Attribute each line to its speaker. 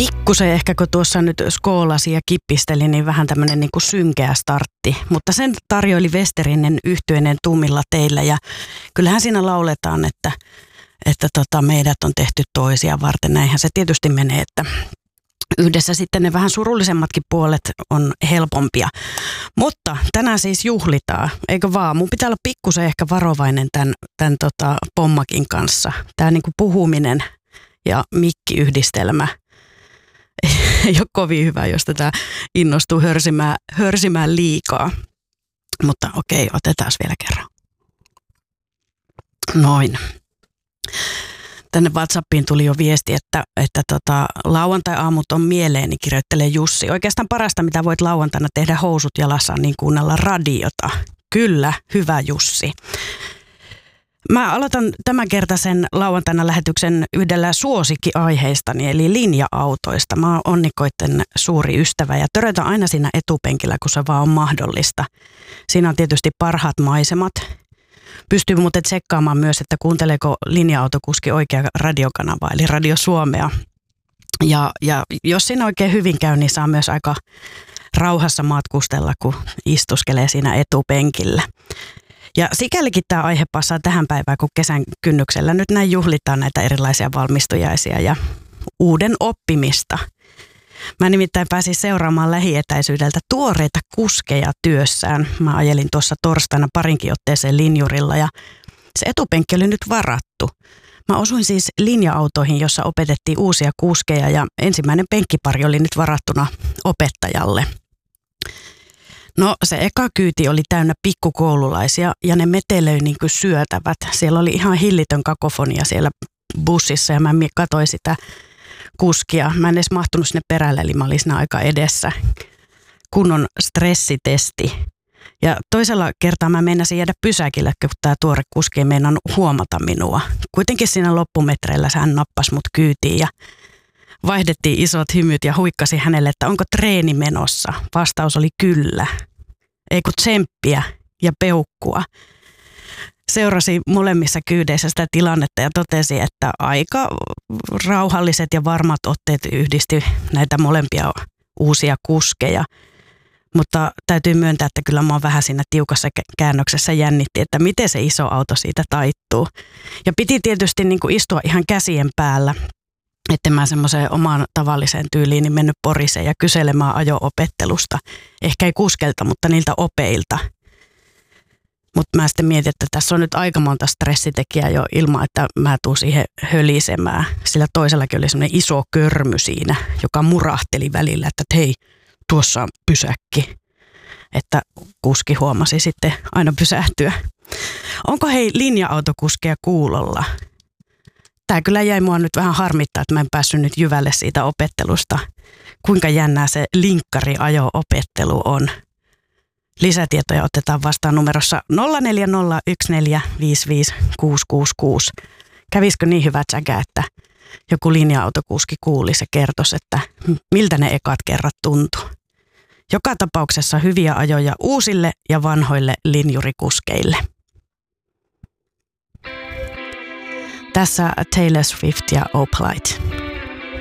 Speaker 1: Pikkusen ehkä kun tuossa nyt skoolasi ja kippisteli, niin vähän tämmöinen niin kuin synkeä startti. Mutta sen tarjoili Westerinen yhtyeinen Tummilla teillä ja kyllähän siinä lauletaan, että meidät on tehty toisia varten. Näinhän se tietysti menee, että yhdessä sitten ne vähän surullisemmatkin puolet on helpompia. Mutta tänään siis juhlitaan, eikö vaan? Mun pitää olla pikkusen ehkä varovainen tämän pommakin kanssa. Tämä niin kuin puhuminen ja mikkiyhdistelmä ei ole kovin hyvä, jos tätä innostuu hörsimään liikaa. Mutta okei, otetaan vielä kerran. Noin. Tänne WhatsAppiin tuli jo viesti, että lauantai-aamut on mieleeni, kirjoittelee Jussi. Oikeastaan parasta, mitä voit lauantaina tehdä housut jalassa, niin kuunnella radiota. Kyllä, hyvä Jussi. Mä aloitan tämänkertaisen lauantaina lähetyksen yhdellä suosikkiaiheistani, eli linja-autoista. Mä oon onnikoitten suuri ystävä ja törötän aina siinä etupenkillä, kun se vaan on mahdollista. Siinä on tietysti parhaat maisemat. Pystyy muuten tsekkaamaan myös, että kuunteleeko linja-autokuski oikea radiokanavaa, eli Radio Suomea. Ja jos siinä oikein hyvin käy, niin saa myös aika rauhassa matkustella, kun istuskelee siinä etupenkillä. Ja sikälikin tämä aihe passaa tähän päivään, kun kesän kynnyksellä nyt näin juhlitaan näitä erilaisia valmistujaisia ja uuden oppimista. Mä nimittäin pääsin seuraamaan lähietäisyydeltä tuoreita kuskeja työssään. Mä ajelin tuossa torstaina parinkin otteeseen linjurilla ja se etupenkki oli nyt varattu. Mä osuin siis linja-autoihin, jossa opetettiin uusia kuskeja ja ensimmäinen penkkipari oli nyt varattuna opettajalle. No se eka kyyti oli täynnä pikkukoululaisia ja ne metelöi niin kuin syötävät. Siellä oli ihan hillitön kakofonia siellä bussissa ja mä katsoin sitä kuskia. Mä en edes mahtunut sinne perälle, eli mä olin siinä aika edessä. Kunnon stressitesti. Ja toisella kertaa mä meinasin jäädä pysäkille, kun tämä tuore kuski ei meinannut huomata minua. Kuitenkin siinä loppumetreillä hän nappasi mut kyytiin ja vaihdettiin isot hymyt ja huikkasi hänelle, että onko treeni menossa. Vastaus oli kyllä. Ei kun tsemppiä ja peukkua. Seurasi molemmissa kyydeissä sitä tilannetta ja totesi, että aika rauhalliset ja varmat otteet yhdisti näitä molempia uusia kuskeja. Mutta täytyy myöntää, että kyllä mä oon vähän siinä tiukassa käännöksessä jännitti, että miten se iso auto siitä taittuu. Ja piti tietysti niin kuin istua ihan käsien päällä, että mä semmoiseen omaan tavalliseen tyyliin niin mennyt poriseen ja kyselemään ajo-opettelusta. Ehkä ei kuskelta, mutta niiltä opeilta. Mutta mä sitten mietin, että tässä on nyt aika monta stressitekijää jo ilman, että mä tuun siihen hölisemään. Sillä toisellakin oli semmoinen iso körmy siinä, joka murahteli välillä, että hei, tuossa on pysäkki. Että kuski huomasi sitten aina pysähtyä. Onko hei linja-autokuskeja kuulolla? Tämä kyllä jäi mua nyt vähän harmittaa, että mä en päässyt nyt jyvälle siitä opettelusta. Kuinka jännää se linkkari-ajo-opettelu on. Lisätietoja otetaan vastaan numerossa 0401455666. Kävisikö niin hyvä tsäkä, että joku linja-autokuski kuulisi ja kertoisi, että miltä ne ekat kerrat tuntuu. Joka tapauksessa hyviä ajoja uusille ja vanhoille linjurikuskeille. Tässä Taylor Swift ja Opalite.